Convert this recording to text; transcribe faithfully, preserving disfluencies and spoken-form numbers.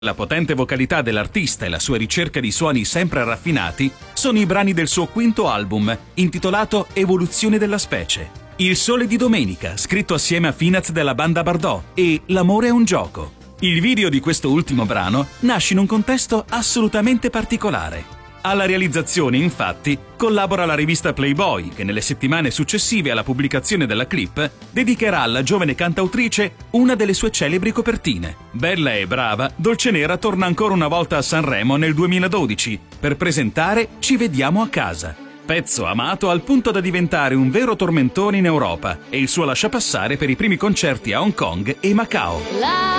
La potente vocalità dell'artista e la sua ricerca di suoni sempre raffinati sono i brani del suo quinto album, intitolato Evoluzione della specie. Il sole di domenica, scritto assieme a Finaz della banda Bardot, e L'amore è un gioco. Il video di questo ultimo brano nasce in un contesto assolutamente particolare. Alla realizzazione, infatti, collabora la rivista Playboy, che nelle settimane successive alla pubblicazione della clip dedicherà alla giovane cantautrice una delle sue celebri copertine. Bella e brava, Dolcenera torna ancora una volta a Sanremo nel duemiladodici per presentare Ci vediamo a casa. Pezzo amato al punto da diventare un vero tormentone in Europa e il suo lasciapassare per i primi concerti a Hong Kong e Macao.